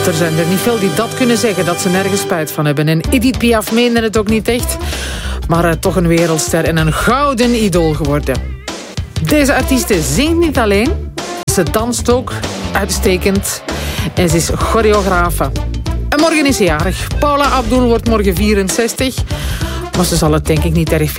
er zijn er niet veel die dat kunnen zeggen, dat ze nergens spijt van hebben. En Edith Piaf meende het ook niet echt, maar toch een wereldster en een gouden idool geworden. Deze artieste zingt niet alleen, ze danst ook uitstekend en ze is choreografe. En morgen is ze jarig. Paula Abdul wordt morgen 64, maar ze zal het denk ik niet erg